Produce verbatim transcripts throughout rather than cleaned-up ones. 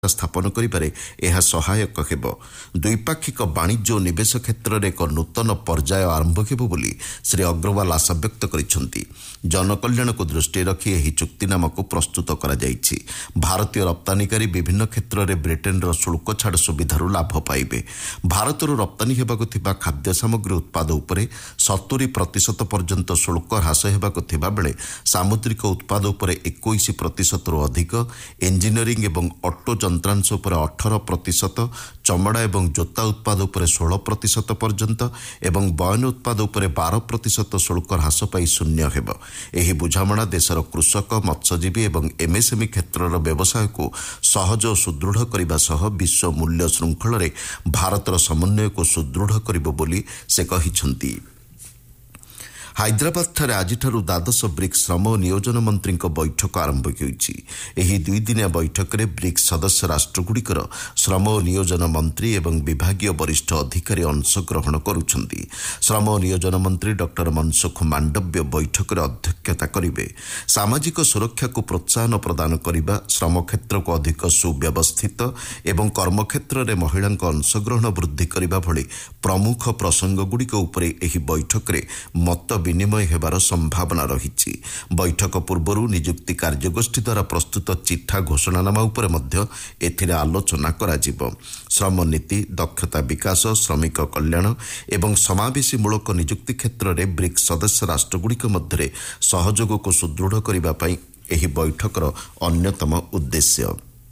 ସ୍ଥାପନ କରିବାରେ ଏହା ସହାୟକ ହେବ। ଦ୍ୱିପାକ୍ଷିକ ବାଣିଜ୍ୟ ଓ ନିବେଶ କ୍ଷେତ୍ରରେ ଏକ ନୂତନ ପର୍ଯ୍ୟାୟ ଆରମ୍ଭ ହେବ ବୋଲି ଶ୍ରୀ ଅଗ୍ରୱାଲ ଆଶା ବ୍ୟକ୍ତ କରିଛନ୍ତି। ଜନକଲ୍ୟାଣକୁ ଦୃଷ୍ଟିରେ ରଖି ଏହି ଚୁକ୍ତିନାମାକୁ ପ୍ରସ୍ତୁତ କରାଯାଇଛି। ଭାରତୀୟ ରପ୍ତାନିକାରୀ ବିଭିନ୍ନ କ୍ଷେତ୍ରରେ ବ୍ରିଟେନ୍ର ଶୁଳ୍କ ଛାଡ଼ ସୁବିଧାରୁ ଲାଭ ପାଇବେ। ଭାରତରୁ ରପ୍ତାନୀ ହେବାକୁ ଥିବା ଖାଦ୍ୟ ସାମଗ୍ରୀ ଉତ୍ପାଦ ଉପରେ ସତୁରି ପ୍ରତିଶତ ପର୍ଯ୍ୟନ୍ତ ଶୁଳ୍କ ହ୍ରାସ ହେବାକୁ ଥିବା ବେଳେ ସାମୁଦ୍ରିକ ଉତ୍ପାଦ ଉପରେ ଏକୋଇଶ ପ୍ରତିଶତରୁ ଅଧିକ, ଇଞ୍ଜିନିୟରିଂ ଏବଂ ଅଟୋ ଯନ୍ତ୍ରାଂଶ ଉପରେ ଅଠର ପ୍ରତିଶତ, ଚମଡ଼ା ଏବଂ ଜୋତା ଉତ୍ପାଦ ଉପରେ ଷୋହଳ ପ୍ରତିଶତ ପର୍ଯ୍ୟନ୍ତ ଏବଂ ବୟନ ଉତ୍ପାଦ ଉପରେ ବାର ପ୍ରତିଶତ ଶୁଳ୍କ ହ୍ରାସ ପାଇ ଶୂନ୍ୟ ହେବ। ଏହି ବୁଝାମଣା ଦେଶର କୃଷକ, ମତ୍ସ୍ୟଜୀବୀ ଏବଂ ଏମ୍ଏସ୍ଏମ୍ଇ କ୍ଷେତ୍ରର ବ୍ୟବସାୟକୁ ସହଜ ଓ ସୁଦୃଢ଼ କରିବା ସହ ବିଶ୍ୱ ମୂଲ୍ୟ ଶୃଙ୍ଖଳରେ ଭାରତର ସମନ୍ୱୟକୁ ସୁଦୃଢ଼ କରିବ ବୋଲି ସେ କହିଛନ୍ତି। ହାଇଦ୍ରାବାଦଠାରେ ଆଜିଠାରୁ ଦ୍ୱାଦଶ ବ୍ରିକ୍ସ ଶ୍ରମ ଓ ନିୟୋଜନ ମନ୍ତ୍ରୀଙ୍କ ବୈଠକ ଆରମ୍ଭ ହେଉଛି। ଏହି ଦୁଇଦିନିଆ ବୈଠକରେ ବ୍ରିକ୍ସ ସଦସ୍ୟ ରାଷ୍ଟ୍ରଗୁଡ଼ିକର ଶ୍ରମ ଓ ନିୟୋଜନ ମନ୍ତ୍ରୀ ଏବଂ ବିଭାଗୀୟ ବରିଷ୍ଠ ଅଧିକାରୀ ଅଂଶଗ୍ରହଣ କରୁଛନ୍ତି। ଶ୍ରମ ଓ ନିୟୋଜନ ମନ୍ତ୍ରୀ ଡକ୍ଟର ମନସୁଖ ମାଣ୍ଡବ୍ୟ ବୈଠକରେ ଅଧ୍ୟକ୍ଷତା କରିବେ। ସାମାଜିକ ସୁରକ୍ଷାକୁ ପ୍ରୋତ୍ସାହନ ପ୍ରଦାନ କରିବା, ଶ୍ରମ କ୍ଷେତ୍ରକୁ ଅଧିକ ସୁବ୍ୟବସ୍ଥିତ ଏବଂ କର୍ମକ୍ଷେତ୍ରରେ ମହିଳାଙ୍କ ଅଂଶଗ୍ରହଣ ବୃଦ୍ଧି କରିବା ଭଳି ପ୍ରମୁଖ ପ୍ରସଙ୍ଗଗୁଡ଼ିକ ଉପରେ ଏହି ବୈଠକରେ ମତ ବିନିମୟ ହେବାର ସମ୍ଭାବନା ରହିଛି। ବୈଠକ ପୂର୍ବରୁ ନିଯୁକ୍ତି କାର୍ଯ୍ୟଗୋଷ୍ଠୀ ଦ୍ୱାରା ପ୍ରସ୍ତୁତ ଚିଠା ଘୋଷଣାନାମା ଉପରେ ମଧ୍ୟ ଏଥିରେ ଆଲୋଚନା କରାଯିବ। ଶ୍ରମ ନୀତି, ଦକ୍ଷତା ବିକାଶ, ଶ୍ରମିକ କଲ୍ୟାଣ ଏବଂ ସମାବେଶୀମୂଳକ ନିଯୁକ୍ତି କ୍ଷେତ୍ରରେ ବ୍ରିକ୍ସ ସଦସ୍ୟ ରାଷ୍ଟ୍ରଗୁଡ଼ିକ ମଧ୍ୟରେ ସହଯୋଗକୁ ସୁଦୃଢ଼ କରିବା ପାଇଁ ଏହି ବୈଠକର ଅନ୍ୟତମ ଉଦ୍ଦେଶ୍ୟ।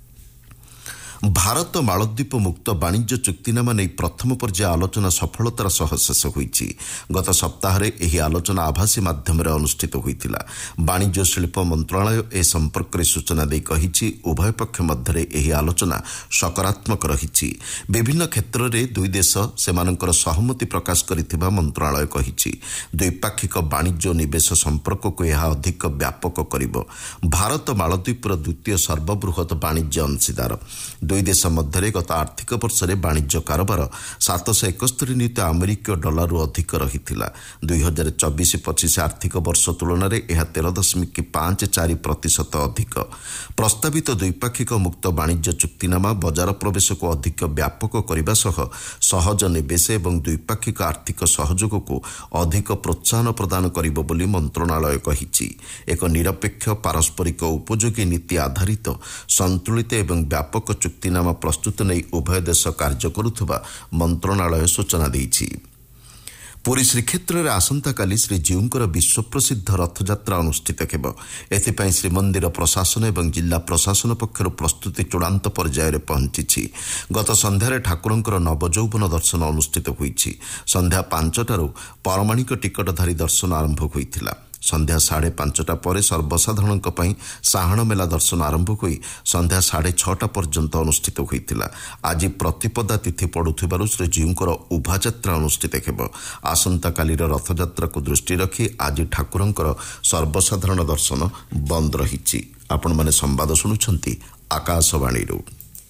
ଭାରତ ମାଳଦ୍ୱୀପ ମୁକ୍ତ ବାଣିଜ୍ୟ ଚୁକ୍ତିନାମା ନେଇ ପ୍ରଥମ ପର୍ଯ୍ୟାୟ ଆଲୋଚନା ସଫଳତାର ସହ ଶେଷ ହୋଇଛି। ଗତ ସପ୍ତାହରେ ଏହି ଆଲୋଚନା ଆଭାସୀ ମାଧ୍ୟମରେ ଅନୁଷ୍ଠିତ ହୋଇଥିଲା। ବାଣିଜ୍ୟ ଶିଳ୍ପ ମନ୍ତ୍ରଣାଳୟ ଏ ସମ୍ପର୍କରେ ସୂଚନା ଦେଇ କହିଛି, ଉଭୟ ପକ୍ଷ ମଧ୍ୟରେ ଏହି ଆଲୋଚନା ସକାରାତ୍ମକ ରହିଛି। ବିଭିନ୍ନ କ୍ଷେତ୍ରରେ ଦୁଇ ଦେଶ ସେମାନଙ୍କର ସହମତି ପ୍ରକାଶ କରିଥିବା ମନ୍ତ୍ରଣାଳୟ କହିଛି। ଦ୍ୱିପାକ୍ଷିକ ବାଣିଜ୍ୟ ଓ ନିବେଶ ସମ୍ପର୍କକୁ ଏହା ଅଧିକ ବ୍ୟାପକ କରିବ। ଭାରତ ମାଳଦ୍ୱୀପର ଦ୍ୱିତୀୟ ସର୍ବବୃହତ ବାଣିଜ୍ୟ ଅଂଶୀଦାର। ଦୁଇ ଦେଶ ମଧ୍ୟରେ ଗତ ଆର୍ଥିକ ବର୍ଷରେ ବାଣିଜ୍ୟ କାରବାର ସାତଶହ ଏକସ୍ତରୀ ନିୟୁତ ଆମେରିକୀୟ ଡଲାରରୁ ଅଧିକ ରହିଥିଲା। ଦୁଇ ହଜାର ଚବିଶ ପଚିଶ ଆର୍ଥିକ ବର୍ଷ ତୁଳନାରେ ଏହା ତେର ଦଶମିକ ପାଞ୍ଚ ଚାରି ପ୍ରତିଶତ ଅଧିକ। ପ୍ରସ୍ତାବିତ ଦ୍ୱିପାକ୍ଷିକ ମୁକ୍ତ ବାଣିଜ୍ୟ ଚୁକ୍ତିନାମା ବଜାର ପ୍ରବେଶକୁ ଅଧିକ ବ୍ୟାପକ କରିବା ସହ ସହଜ ନିବେଶ ଏବଂ ଦ୍ୱିପାକ୍ଷିକ ଆର୍ଥିକ ସହଯୋଗକୁ ଅଧିକ ପ୍ରୋତ୍ସାହନ ପ୍ରଦାନ କରିବ ବୋଲି ମନ୍ତ୍ରଣାଳୟ କହିଛି। ଏକ ନିରପେକ୍ଷ, ପାରସ୍ପରିକ ଉପଯୋଗୀ ନୀତି ଆଧାରିତ ସନ୍ତୁଳିତ ଏବଂ ବ୍ୟାପକ ଚୁକ୍ତିନାମା ପ୍ରସ୍ତୁତ ନେଇ ଉଭୟ ଦେଶ କାର୍ଯ୍ୟ କରୁଥିବା ମନ୍ତ୍ରଣାଳୟ ସୂଚନା ଦେଇଛି। ପୁରୀ ଶ୍ରୀକ୍ଷେତ୍ରରେ ଆସନ୍ତାକାଲି ଶ୍ରୀଜୀଉଙ୍କର ବିଶ୍ୱପ୍ରସିଦ୍ଧ ରଥଯାତ୍ରା ଅନୁଷ୍ଠିତ ହେବ। ଏଥିପାଇଁ ଶ୍ରୀମନ୍ଦିର ପ୍ରଶାସନ ଏବଂ ଜିଲ୍ଲା ପ୍ରଶାସନ ପକ୍ଷରୁ ପ୍ରସ୍ତୁତି ଚୂଡ଼ାନ୍ତ ପର୍ଯ୍ୟାୟରେ ପହଞ୍ଚିଛି। ଗତ ସନ୍ଧ୍ୟାରେ ଠାକୁରଙ୍କର ନବଯୌବନ ଦର୍ଶନ ଅନୁଷ୍ଠିତ ହୋଇଛି। ସନ୍ଧ୍ୟା ପାଞ୍ଚଟାରୁ ପରମାଣିକ ଟିକଟଧାରୀ ଦର୍ଶନ ଆରମ୍ଭ ହୋଇଥିଲା। ସନ୍ଧ୍ୟା ସାଢ଼େ ପାଞ୍ଚଟା ପରେ ସର୍ବସାଧାରଣଙ୍କ ପାଇଁ ସାହାଣ ମେଲା ଦର୍ଶନ ଆରମ୍ଭ ହୋଇ ସନ୍ଧ୍ୟା ସାଢ଼େ ଛଅଟା ପର୍ଯ୍ୟନ୍ତ ଅନୁଷ୍ଠିତ ହୋଇଥିଲା। ଆଜି ପ୍ରତିପଦା ତିଥି ପଡ଼ୁଥିବାରୁ ଶ୍ରୀଜୀଉଙ୍କର ଉଭାଯାତ୍ରା ଅନୁଷ୍ଠିତ ହେବ। ଆସନ୍ତାକାଲିର ରଥଯାତ୍ରାକୁ ଦୃଷ୍ଟିରେ ରଖି ଆଜି ଠାକୁରଙ୍କର ସର୍ବସାଧାରଣ ଦର୍ଶନ ବନ୍ଦ ରହିଛି। ଆପଣମାନେ ସମ୍ବାଦ ଶୁଣୁଛନ୍ତି ଆକାଶବାଣୀରୁ।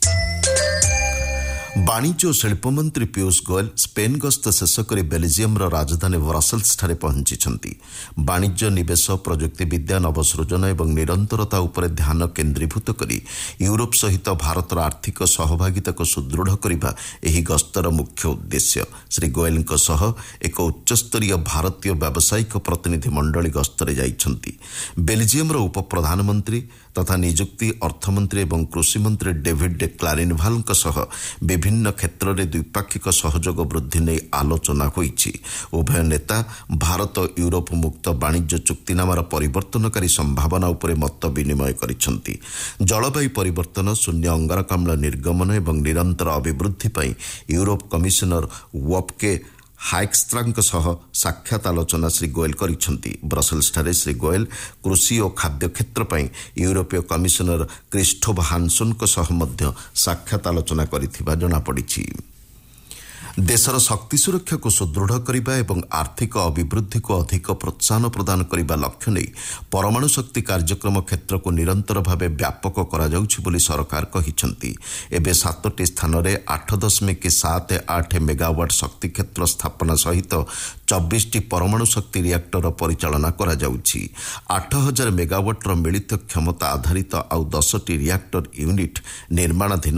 ବାଣିଜ୍ୟ ଓ ଶିଳ୍ପ ମନ୍ତ୍ରୀ ପୀୟୁଷ ଗୋୟଲ ସ୍ପେନ୍ ଗସ୍ତ ଶେଷ କରି ବେଲଜିୟମର ରାଜଧାନୀ ବ୍ରସେଲ୍ସଠାରେ ପହଞ୍ଚିଛନ୍ତି। ବାଣିଜ୍ୟ, ନିବେଶ, ପ୍ରଯୁକ୍ତିବିଦ୍ୟା, ନବସୃଜନ ଏବଂ ନିରନ୍ତରତା ଉପରେ ଧ୍ୟାନ କେନ୍ଦ୍ରୀଭୂତ କରି ୟୁରୋପ ସହିତ ଭାରତର ଆର୍ଥିକ ସହଭାଗିତାକୁ ସୁଦୃଢ଼ କରିବା ଏହି ଗସ୍ତର ମୁଖ୍ୟ ଉଦ୍ଦେଶ୍ୟ। ଶ୍ରୀ ଗୋୟଲଙ୍କ ସହ ଏକ ଉଚ୍ଚସ୍ତରୀୟ ଭାରତୀୟ ବ୍ୟବସାୟିକ ପ୍ରତିନିଧି ମଣ୍ଡଳୀ ଗସ୍ତରେ ଯାଇଛନ୍ତି। ବେଲଜିୟମର ଉପପ୍ରଧାନମନ୍ତ୍ରୀ ତଥା ନିଯୁକ୍ତି, ଅର୍ଥମନ୍ତ୍ରୀ ଏବଂ କୃଷିମନ୍ତ୍ରୀ ଡେଭିଡ୍ କ୍ଲାରିନଭାଲଙ୍କ ସହ ବିଭିନ୍ନ କ୍ଷେତ୍ରରେ ଦ୍ୱିପାକ୍ଷିକ ସହଯୋଗ ବୃଦ୍ଧି ନେଇ ଆଲୋଚନା ହୋଇଛି। ଉଭୟ ନେତା ଭାରତ ୟୁରୋପ ମୁକ୍ତ ବାଣିଜ୍ୟ ଚୁକ୍ତିନାମାର ପରିବର୍ତ୍ତନକାରୀ ସମ୍ଭାବନା ଉପରେ ମତ ବିନିମୟ କରିଛନ୍ତି। ଜଳବାୟୁ ପରିବର୍ତ୍ତନ, ଶୂନ୍ୟ ଅଙ୍ଗାରକାମ୍ଳ ନିର୍ଗମନ ଏବଂ ନିରନ୍ତର ଅଭିବୃଦ୍ଧି ପାଇଁ ୟୁରୋପ କମିଶନର ୱୋପକେ ହାଇକ୍ଷ୍ଟ୍ରାଙ୍କ ସହ ସାକ୍ଷାତ ଆଲୋଚନା ଶ୍ରୀ ଗୋୟଲ କରିଛନ୍ତି। ବ୍ରସେଲ୍ସଠାରେ ଶ୍ରୀ ଗୋୟଲ କୃଷି ଓ ଖାଦ୍ୟ କ୍ଷେତ୍ର ପାଇଁ ୟୁରୋପୀୟ କମିଶନର କ୍ରିଷ୍ଟୋଫ ହାନସନ୍ଙ୍କ ସହ ମଧ୍ୟ ସାକ୍ଷାତ ଆଲୋଚନା କରିଥିବା ଜଣାପଡ଼ିଛି। ଦେଶର ଶକ୍ତି ସୁରକ୍ଷାକୁ ସୁଦୃଢ଼ କରିବା ଏବଂ ଆର୍ଥିକ ଅଭିବୃଦ୍ଧିକୁ ଅଧିକ ପ୍ରୋତ୍ସାହନ ପ୍ରଦାନ କରିବା ଲକ୍ଷ୍ୟ ନେଇ ପରମାଣୁ ଶକ୍ତି କାର୍ଯ୍ୟକ୍ରମ କ୍ଷେତ୍ରକୁ ନିରନ୍ତର ଭାବେ ବ୍ୟାପକ କରାଯାଉଛି ବୋଲି ସରକାର କହିଛନ୍ତି। ଏବେ ସାତଟି ସ୍ଥାନରେ ଆଠ ଦଶମିକ ସାତ ଆଠ ମେଗାୱାଟ୍ ଶକ୍ତି କ୍ଷେତ୍ର ସ୍ଥାପନା ସହିତ ଚବିଶଟି ପରମାଣୁ ଶକ୍ତି ରିଆକ୍ଟର ପରିଚାଳନା କରାଯାଉଛି। ଆଠ ହଜାର ମେଗାୱାଟ୍ର ମିଳିତ କ୍ଷମତା ଆଧାରିତ ଆଉ ଦଶଟି ରିଆକ୍ଟର ୟୁନିଟ୍ ନିର୍ମାଣାଧୀନ